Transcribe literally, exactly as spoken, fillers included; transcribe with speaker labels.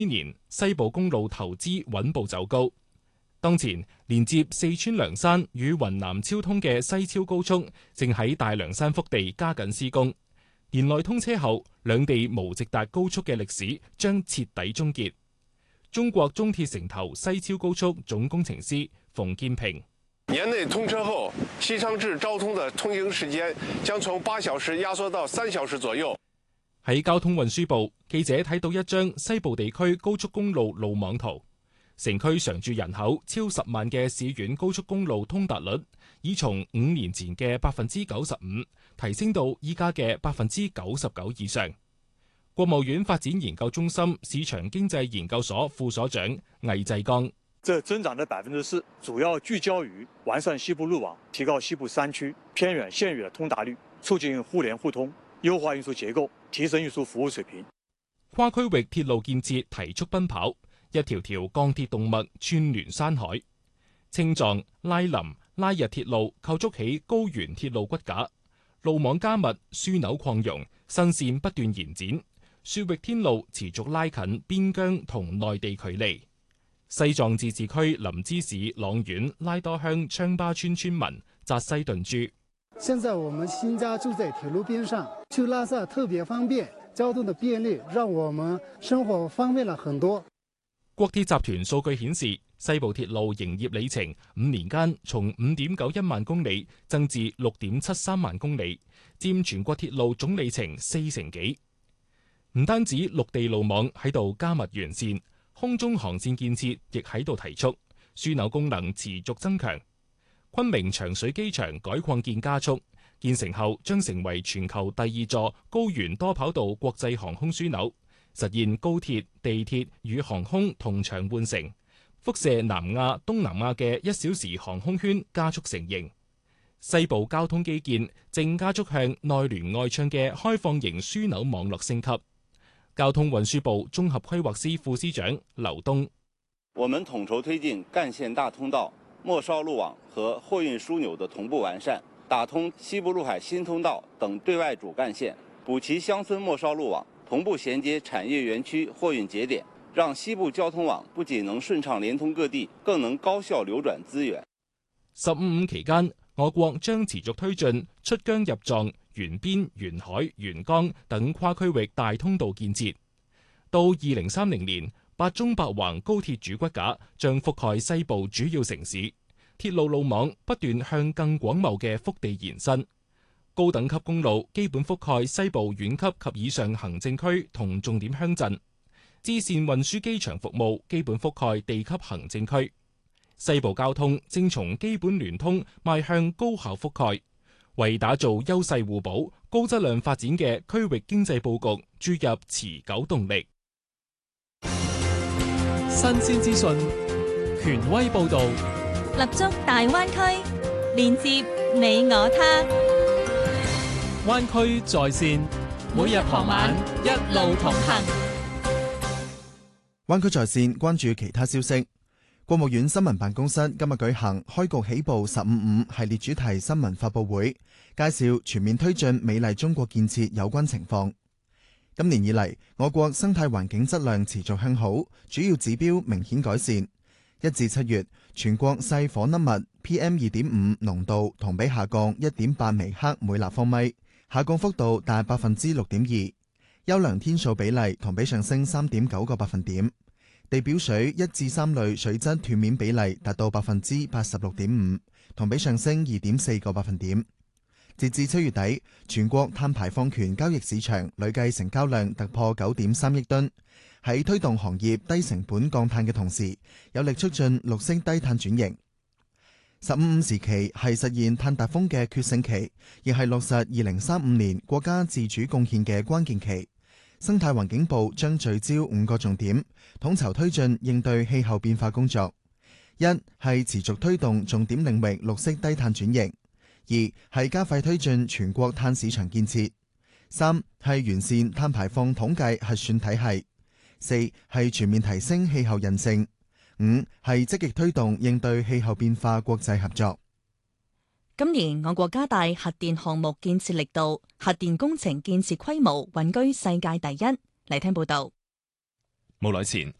Speaker 1: 今年西部公路投資穩步走高。當前連接四川涼山與雲南昭通嘅西超高速正喺大涼山腹地加緊施工，年內通車後，兩地無直達高速嘅歷史將徹底終結。中國中鐵城投西超高速總工程師馮建平：
Speaker 2: 年內通車後，西昌至昭通的通行時間將從八小時壓縮到三小時左右。
Speaker 1: 喺交通運輸部，記者睇到一張西部地區高速公路路網圖。城區常住人口超十萬嘅市縣高速公路通達率，已從五年前嘅百分之九十五提升到依家嘅百分之九十九以上。國務院發展研究中心市場經濟研究所副所長魏濟剛：
Speaker 3: 這增長的百分之四，主要聚焦於完善西部路網，提高西部山區偏遠縣域的通達率，促進互聯互通，優化運輸結構，提升運輸服務水平。
Speaker 1: 跨區域鐵路建設提速奔跑。一條條鋼鐵動脈串聯山海，青藏、拉林、拉日鐵路構築起高原鐵路骨架，路網加密，樞紐擴容，新線不斷延展，雪域天路持續拉近邊疆同內地距離。西藏自治區林芝市朗縣拉多鄉昌巴村村民扎西頓珠：
Speaker 4: 現在我們新家住在鐵路邊上，去拉薩特別方便，交通的便利讓我們生活方便了很多。
Speaker 1: 國鐵集團數據顯示，西部鐵路營業里程五年間從五點九一萬公里增至六點七三萬公里，佔全國鐵路總里程四成幾。唔單止陸地路網喺度加密完善，空中航線建設亦喺度提速，樞紐功能持續增強。昆明長水機場改擴建加速，建成後將成為全球第二座高原多跑道國際航空樞紐。實現高鐵、地鐵與航空同場換乘，輻射南亞、東南亞嘅一小時航空圈加速成型。西部交通基建正加速向內聯外暢嘅開放型樞紐網絡升級。交通運輸部綜合規劃司副司長劉東：
Speaker 5: 我們統籌推進幹線大通道、末梢路網和貨運樞紐的同步完善，打通西部陸海新通道等對外主幹線，補齊鄉村末梢路網，同步銜接產業園區貨運節點，讓西部交通網不僅能順暢連通各地，更能高效流轉資源。
Speaker 1: 十五五期間，我國將持續推進出疆入藏、沿邊、沿海、沿江等跨區域大通道建設。到二零三零年，八縱八橫高鐵主骨架將覆蓋西部主要城市，鐵路路網不斷向更廣袤嘅腹地延伸。高等級公路基本覆蓋西部縣級及以上行政區同重點鄉鎮，支線運輸機場服務基本覆蓋地級行政區。西部交通正從基本聯通邁向高效覆蓋，為打造優勢互補、高質量發展嘅區域經濟佈局注入持久動力。
Speaker 6: 新鮮資訊，權威報導，
Speaker 7: 立足大灣區，連接你我他。
Speaker 6: 灣區在線，每日傍晚一路同行。
Speaker 8: 灣區在線關注其他消息。國務院新聞辦公室今日舉行開局起步十五五系列主題新聞發佈會，介紹全面推進美麗中國建設有關情況。今年以嚟，我國生態環境質量持續向好，主要指標明顯改善。一至七月，全國細顆粒物 P M 二點五濃度同比下降一點八微克每立方米，下降幅度達百分之六點二，優良天數比例同比上升三點九個百分點，地表水一至三類水質斷面比例達到百分之八十六點五，同比上升二點四個百分點。截至七月底，全國碳排放權交易市場累計成交量突破九點三億噸，喺推動行業低成本降碳嘅同時，有力促進綠色低碳轉型。十五五時期係實現碳達峰嘅決勝期，亦係落實二零三五年國家自主貢獻嘅關鍵期。生態環境部將聚焦五個重點，統籌推進應對氣候變化工作。一係持續推動重點領域綠色低碳轉型；二係加快推進全國碳市場建設；三係完善碳排放統計核算體系；四係全面提升氣候韌性。五係積極推動應對氣候變化國際合作。
Speaker 7: 今年我國加大核電項目建設力度，核電工程建設規模穩居世界第一。嚟聽報道。
Speaker 9: 冇耐前，